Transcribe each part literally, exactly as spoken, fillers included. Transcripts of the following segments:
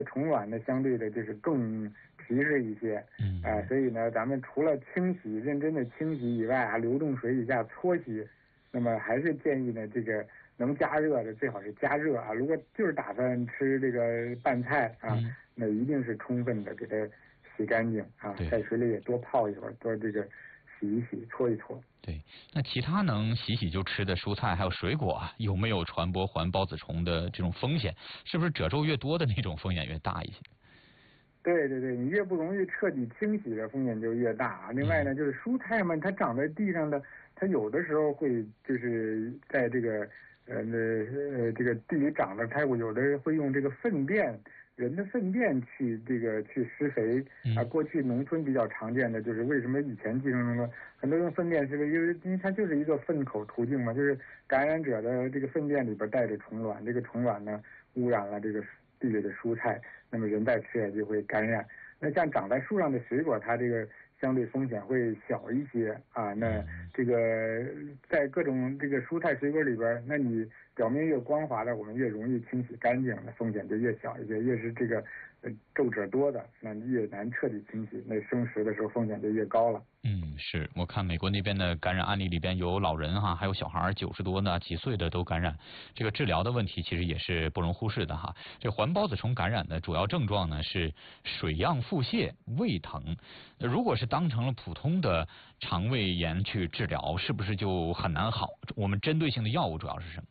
虫卵呢相对的就是更皮实一些， 嗯， 啊、所以呢，咱们除了清洗认真的清洗以外啊，流动水以下搓洗，那么还是建议呢，这个能加热的最好是加热啊。如果就是打算吃这个拌菜啊， 嗯、 那一定是充分的给它洗干净啊，在水里也多泡一会儿，多这个洗一洗，搓一搓。 对，那其他能洗洗就吃的蔬菜还有水果啊，有没有传播环孢子虫的这种风险？是不是褶皱越多的那种风险越大一些？ 对对对，你越不容易彻底清洗的风险就越大啊。另外呢，就是蔬菜嘛，它长在地上的，它有的时候会就是在这个呃那呃这个地里长的，它有的会用这个粪便，人的粪便去这个去施肥啊。过去农村比较常见的就是为什么以前寄生虫呢？很多用粪便施肥，因为因为它就是一个粪口途径嘛，就是感染者的这个粪便里边带着虫卵，这个虫卵呢污染了这个地里的蔬菜，那么人再吃也就会感染。那像长在树上的水果，它这个相对风险会小一些啊。那这个在各种这个蔬菜水果里边，那你表面越光滑的，我们越容易清洗干净，那风险就越小一些。越是这个呃皱褶多的，那越难彻底清洗，那生食的时候风险就越高了。 嗯，是我看美国那边的感染案例里边有老人哈，还有小孩九十多呢，几岁的都感染。这个治疗的问题其实也是不容忽视的哈。这环孢子虫感染的主要症状呢是水样腹泻、胃疼。如果是当成了普通的肠胃炎去治疗，是不是就很难好？我们针对性的药物主要是什么？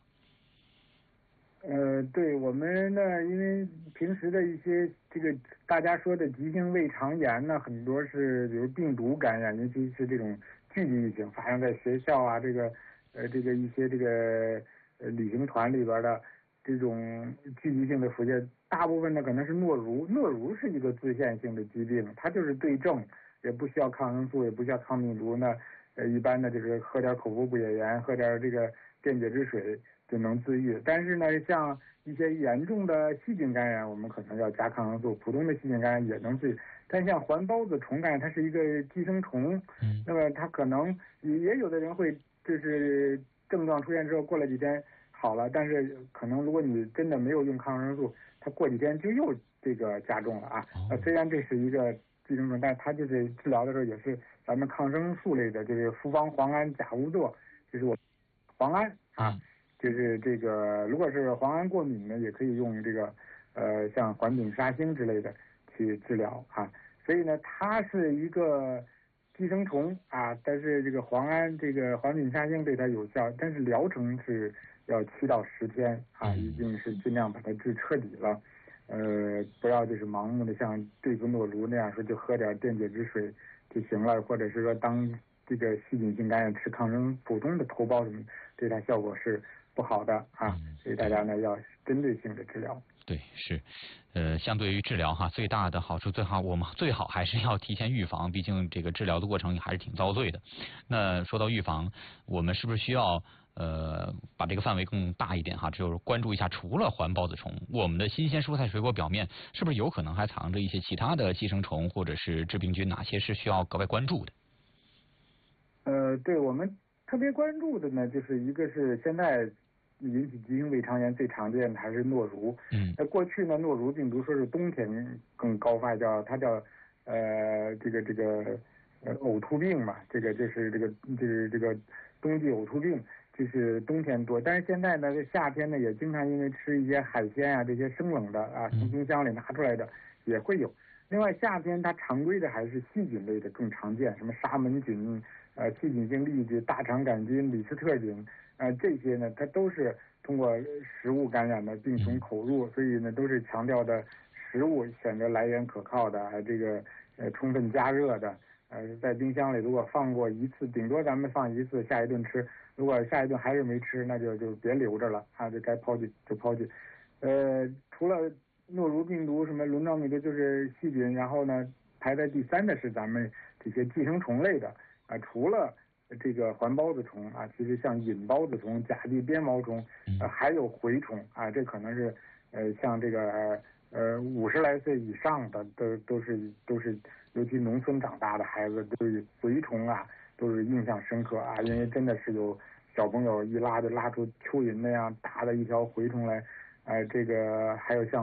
呃，对我们呢，因为平时的一些这个大家说的急性胃肠炎呢，很多是比如病毒感染，尤其是这种聚集性发生在学校啊，这个呃这个一些这个呃旅行团里边的这种聚集性的腹泻，大部分呢可能是诺如，诺如是一个自限性的疾病，它就是对症，也不需要抗生素，也不需要抗病毒呢，呃一般的就是喝点口服补液盐，喝点这个电解质水就能自愈。但是呢，像一些严重的细菌感染，我们可能要加抗生素；普通的细菌感染也能自愈。但像环孢子虫感染，它是一个寄生虫， 嗯， 那么它可能也有的人会就是症状出现之后过了几天好了，但是可能如果你真的没有用抗生素，它过几天就又这个加重了啊。 哦、 呃，虽然这是一个寄生虫，但它就是治疗的时候也是咱们抗生素类的，就是复方磺胺甲乌唑，就是我磺胺啊。 嗯， 就是这个，如果是磺胺过敏呢，也可以用这个，呃，像环丙沙星之类的去治疗啊。所以呢，它是一个寄生虫啊，但是这个磺胺、这个环丙沙星对它有效，但是疗程是要七到十天啊，一定是尽量把它治彻底了。呃，不要就是盲目的像对付诺如那样说就喝点电解质水就行了，或者是说当这个细菌性感染吃抗生普通的头孢什么，对它效果是不好的啊，所以大家呢要针对性的治疗。 对，是，呃，相对于治疗哈，最大的好处最好我们最好还是要提前预防，毕竟这个治疗的过程还是挺遭罪的。那说到预防，我们是不是需要呃把这个范围更大一点哈？就是关注一下，除了环孢子虫，我们的新鲜蔬菜水果表面是不是有可能还藏着一些其他的寄生虫或者是致病菌？哪些是需要格外关注的？ 呃，对我们特别关注的呢，就是一个是现在引起急性胃肠炎最常见的还是诺如。 嗯， 那过去呢，诺如病毒说是冬天更高发，叫它叫呃这个这个呃呕吐病嘛，这个就是这个就是这个冬季呕吐病，就是冬天多。但是现在呢，夏天呢也经常因为吃一些海鲜啊，这些生冷的啊，从冰箱里拿出来的也会有。另外夏天它常规的还是细菌类的更常见，什么沙门菌。呃，细菌性痢疾、大肠杆菌、李斯特菌，呃，这些呢，它都是通过食物感染的，病从口入，所以呢，都是强调的食物选择来源可靠的，还这个呃充分加热的，呃，在冰箱里如果放过一次，顶多咱们放一次，下一顿吃，如果下一顿还是没吃，那就就别留着了，啊，就该抛弃就抛弃。呃，除了诺如病毒、什么轮状病毒就是细菌，然后呢，排在第三的是咱们这些寄生虫类的。啊，除了这个环孢子虫啊，其实像隐孢子虫、甲地鞭毛虫，呃，还有蛔虫啊，这可能是呃，像这个呃五十来岁以上的都都是都是，尤其农村长大的孩子，对蛔虫啊都是印象深刻啊，因为真的是有小朋友一拉就拉出蚯蚓那样大的一条蛔虫来，呃，这个还有像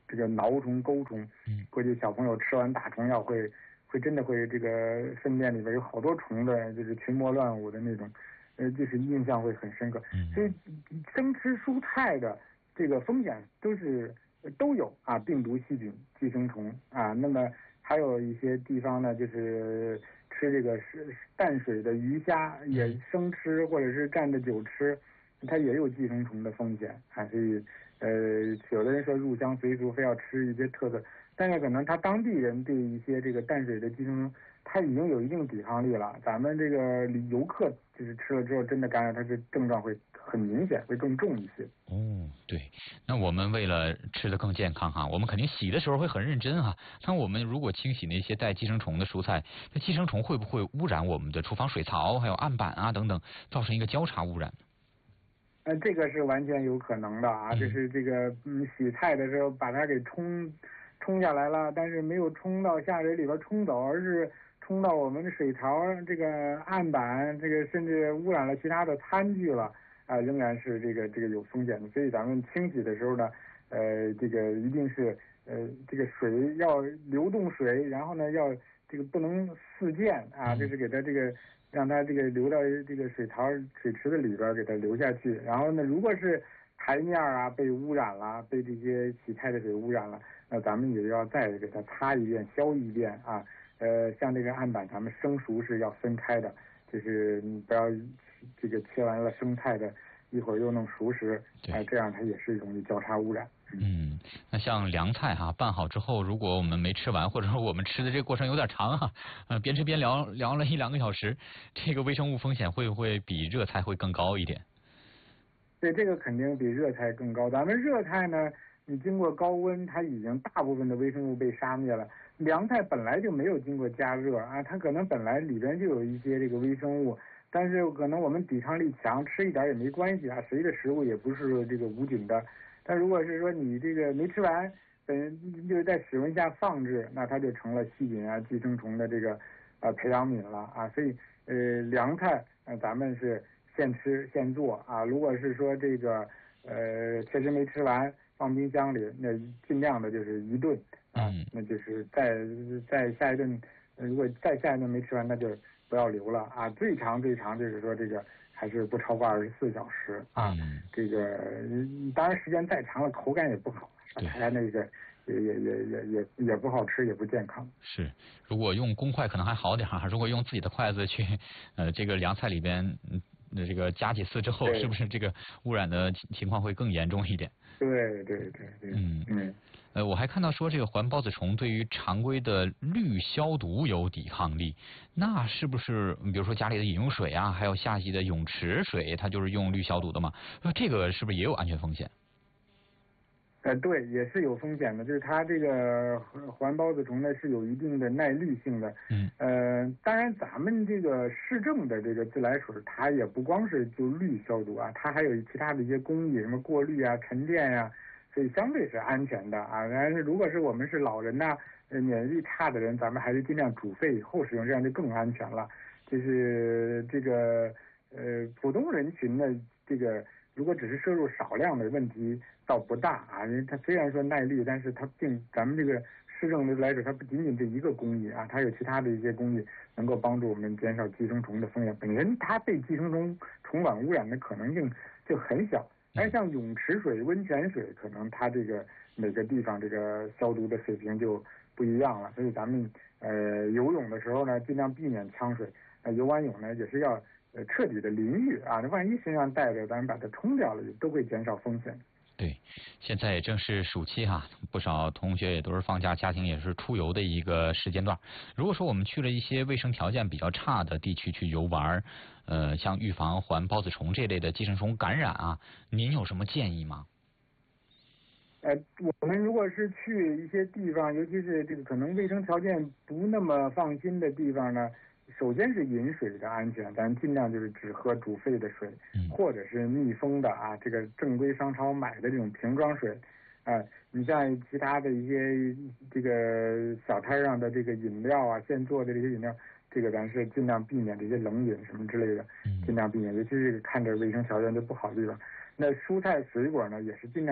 这个挠虫、钩虫，估计小朋友吃完大虫药会会真的会这个粪便里边有好多虫的，就是群魔乱舞的那种，呃，就是印象会很深刻。所以生吃蔬菜的这个风险都是都有啊，病毒、细菌、寄生虫啊。那么还有一些地方呢，就是吃这个是淡水的鱼虾也生吃，或者是蘸着酒吃，它也有寄生虫的风险啊。所以呃，有的人说入乡随俗，非要吃一些特色，但是可能他当地人对一些这个淡水的寄生虫，他已经有一定抵抗力了。咱们这个游客就是吃了之后真的感染，它的症状会很明显，会更重一些。 哦，对，那我们为了吃得更健康哈，我们肯定洗的时候会很认真哈。那我们如果清洗那些带寄生虫的蔬菜，那寄生虫会不会污染我们的厨房水槽，还有案板啊等等，造成一个交叉污染？ 呃，这个是完全有可能的啊，就是这个嗯，洗菜的时候把它给冲冲下来了，但是没有冲到下水里边冲走，而是冲到我们的水槽这个案板，这个甚至污染了其他的餐具了啊，仍然是这个这个有风险的。所以咱们清洗的时候呢，呃，这个一定是呃这个水要流动水，然后呢要这个不能四溅啊，就是给它这个。让它这个流到这个水槽、水池子里边，给它流下去。然后呢，如果是台面啊被污染了，被这些洗菜的水污染了，那咱们也要再给它擦一遍、消一遍啊。呃，像这个案板，咱们生熟是要分开的，就是你不要这个切完了生菜的，一会儿又弄熟食，啊、呃，这样它也是容易交叉污染。 嗯，那像凉菜哈，拌好之后，如果我们没吃完，或者说我们吃的这个过程有点长哈，呃，边吃边聊聊了一两个小时，这个微生物风险会不会比热菜会更高一点？ 对，这个肯定比热菜更高。咱们热菜呢，你经过高温，它已经大部分的微生物被杀灭了。凉菜本来就没有经过加热啊，它可能本来里边就有一些这个微生物，但是可能我们抵抗力强，吃一点也没关系啊。谁的食物也不是这个无菌的。但如果是说你这个没吃完，本就是在室温下放置，那它就成了细菌啊、寄生虫的这个呃培养皿了啊。所以呃凉菜呃咱们是现吃现做啊。如果是说这个呃确实没吃完，放冰箱里，那尽量的就是一顿啊，那就是再再下一顿，如果再下一顿没吃完，那就不要留了啊。最长最长就是说这个。还是不超过二十四小时啊，嗯、这个当然时间再长了口感也不好，它那个也也也也也也不好吃，也不健康。 是，如果用公筷可能还好点哈，如果用自己的筷子去呃这个凉菜里边嗯这个夹几次之后，是不是这个污染的情况会更严重一点？ 对对对对，嗯嗯。 呃，我还看到说这个环孢子虫对于常规的氯消毒有抵抗力，那是不是比如说家里的饮用水啊，还有夏季的泳池水，它就是用氯消毒的嘛？那这个是不是也有安全风险？ 呃，对，也是有风险的，就是它这个环孢子虫呢是有一定的耐氯性的。 嗯。 呃，当然咱们这个市政的这个自来水，它也不光是就氯消毒啊，它还有其他的一些工艺，什么过滤啊、沉淀呀、啊。所以相对是安全的啊，但是如果是我们是老人呐、呃，免疫力差的人，咱们还是尽量煮沸以后使用，这样就更安全了。就是这个呃普通人群呢，这个如果只是摄入少量的问题倒不大啊，因为它虽然说耐氯，但是它并咱们这个市政的来说，它不仅仅这一个工艺啊，它有其他的一些工艺能够帮助我们减少寄生虫的风险。本身它被寄生虫虫卵污染的可能性就很小。而像泳池水、温泉水，可能它这个每个地方这个消毒的水平就不一样了。所以咱们呃游泳的时候呢，尽量避免呛水。呃，游完泳呢，也是要呃彻底的淋浴啊。那万一身上带着，咱们把它冲掉了，都会减少风险。 对，现在也正是暑期哈，不少同学也都是放假，家庭也是出游的一个时间段。如果说我们去了一些卫生条件比较差的地区去游玩，呃，像预防环孢子虫这类的寄生虫感染啊，您有什么建议吗？ 呃，我们如果是去一些地方，尤其是这个可能卫生条件不那么放心的地方呢，首先是饮水的安全，咱尽量就是只喝煮沸的水，或者是密封的啊，这个正规商超买的这种瓶装水，啊、呃，你像其他的一些这个小摊上的这个饮料啊，现做的这些饮料，这个咱是尽量避免这些冷饮什么之类的，尽量避免，尤其是看着卫生条件就不好的地方。那蔬菜水果呢，也是尽量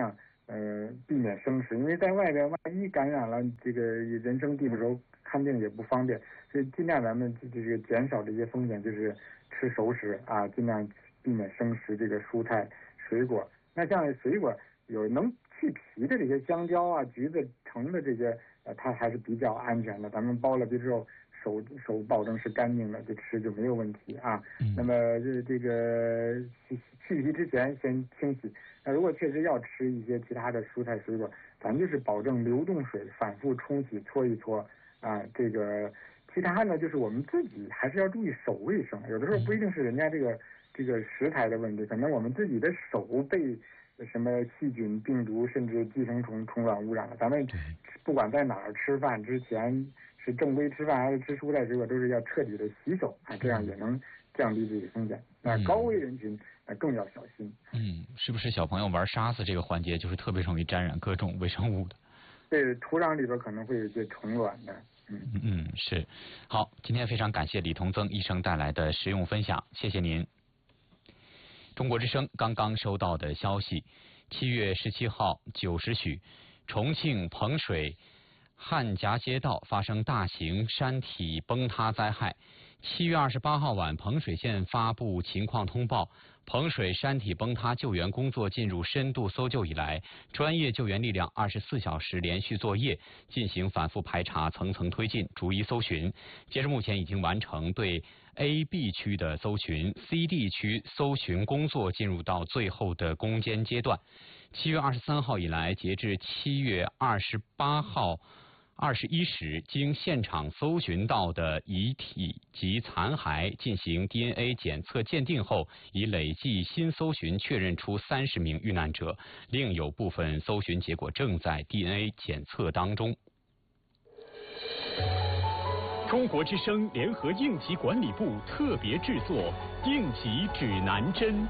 呃避免生食，因为在外边万一感染了，这个人生地不熟，看病也不方便，所以尽量咱们这个减少这些风险，就是吃熟食啊，尽量避免生食这个蔬菜水果。那像水果有能去皮的这些香蕉啊、橘子、橙的这些，呃，它还是比较安全的。咱们剥了皮之后，手手保证是干净的，就吃就没有问题啊。嗯、那么这这个去皮之前先清洗。那如果确实要吃一些其他的蔬菜水果，咱就是保证流动水反复冲洗搓一搓啊。这个其他呢，就是我们自己还是要注意手卫生。有的时候不一定是人家这个这个食材的问题，可能我们自己的手被什么细菌、病毒甚至寄生虫虫卵污染了。咱们不管在哪儿吃饭之前，是正规吃饭还是吃蔬菜水果，都是要彻底的洗手啊，这样也能降低这个风险。那高危人群那更要小心。 嗯，是不是小朋友玩沙子这个环节就是特别容易沾染各种微生物的？ 对，土壤里边可能会有一些虫卵的。嗯嗯，是。好，今天非常感谢李同增医生带来的实用分享，谢谢您。中国之声刚刚收到的消息，七月十七号九时许，重庆彭水汉夹街道发生大型山体崩塌灾害。七月二十八号晚，彭水县发布情况通报，彭水山体崩塌救援工作进入深度搜救以来，专业救援力量二十四小时连续作业，进行反复排查，层层推进，逐一搜寻。截至目前，已经完成对 A、B 区的搜寻 ，C、D 区搜寻工作进入到最后的攻坚阶段。七月二十三号以来，截至七月二十八号二十一时，经现场搜寻到的遗体及残骸进行 D N A 检测鉴定后，已累计新搜寻确认出三十名遇难者，另有部分搜寻结果正在 D N A 检测当中。 中国之声联合应急管理部特别制作应急指南针。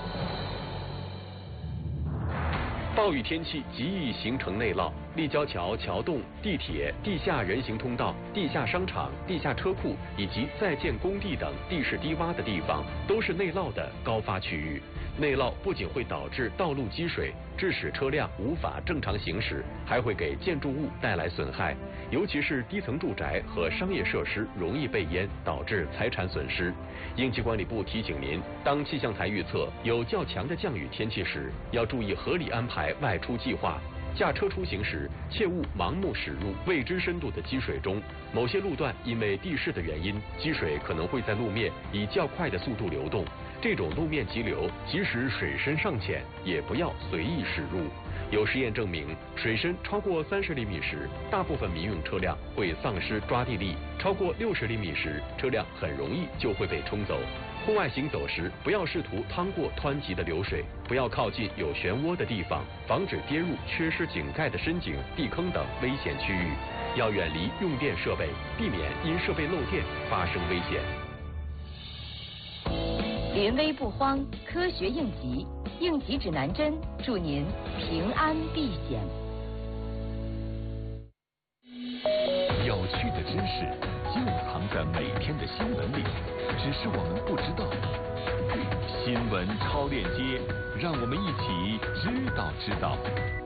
暴雨天气极易形成内涝，立交桥、桥洞、地铁、地下人行通道、地下商场、地下车库以及在建工地等地势低洼的地方，都是内涝的高发区域。内涝不仅会导致道路积水，致使车辆无法正常行驶，还会给建筑物带来损害，尤其是低层住宅和商业设施容易被淹，导致财产损失。应急管理部提醒您，当气象台预测有较强的降雨天气时，要注意合理安排外出计划。驾车出行时，切勿盲目驶入未知深度的积水中。某些路段因为地势的原因，积水可能会在路面以较快的速度流动。这种路面急流，即使水深尚浅，也不要随意驶入。有实验证明，水深超过三十厘米时，大部分民用车辆会丧失抓地力；超过六十厘米时，车辆很容易就会被冲走。户外行走时，不要试图趟过湍急的流水，不要靠近有漩涡的地方，防止跌入缺失井盖的深井、地坑等危险区域。要远离用电设备，避免因设备漏电发生危险。 临危不慌，科学应急，应急指南针，祝您平安避险。 有趣的知识就藏在每天的新闻里，只是我们不知道。新闻超链接，让我们一起知道知道。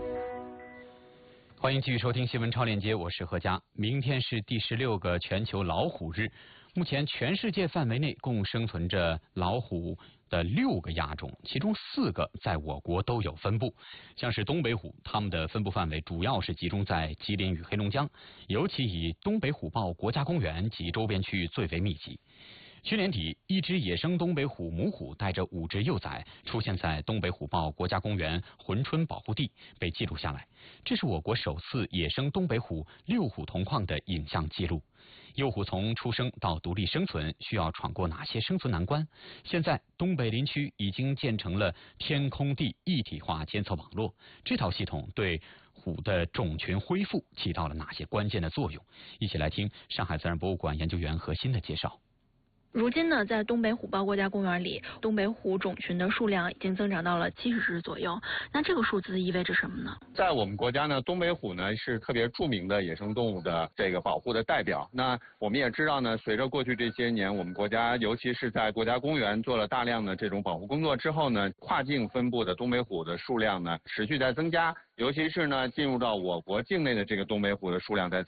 欢迎继续收听新闻超链接，我是何佳。明天是第十六个全球老虎日。目前全世界范围内共生存着老虎的六个亚种，其中四个在我国都有分布。像是东北虎，它们的分布范围主要是集中在吉林与黑龙江，尤其以东北虎豹国家公园及周边区域最为密集。去年底，一只野生东北虎母虎带着五只幼崽出现在东北虎豹国家公园珲春保护地，被记录下来。这是我国首次野生东北虎六虎同框的影像记录。幼虎从出生到独立生存需要闯过哪些生存难关？现在东北林区已经建成了天空地一体化监测网络，这套系统对虎的种群恢复起到了哪些关键的作用？一起来听上海自然博物馆研究员何鑫的介绍。 如今呢，在东北虎豹国家公园里，东北虎种群的数量已经增长到了七十只左右。那这个数字意味着什么呢？ 在我们国家呢，东北虎呢是特别著名的野生动物的这个保护的代表。那我们也知道呢，随着过去这些年，我们国家尤其是在国家公园做了大量的这种保护工作之后呢，跨境分布的东北虎的数量呢持续在增加，尤其是呢进入到我国境内的这个东北虎的数量在增加。